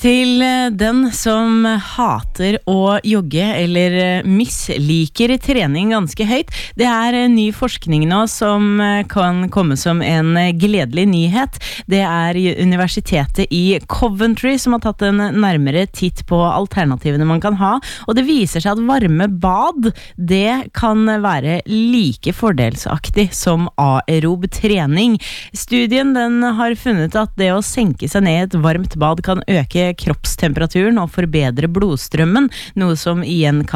Til den som hater å jogge eller misliker trening ganske høyt, det ny forskning nå som kan komme som en gledelig nyhet. Det universitetet i Coventry som har tatt en nærmere titt på alternativene man kan ha, og det viser seg at varme bad, det kan være like fordelsaktig som aerob trening. Studien den har funnet at det å senke seg ned i et varmt bad kan øke kroppstemperaturen og forbedre blodstrømmen, noe som igjen kan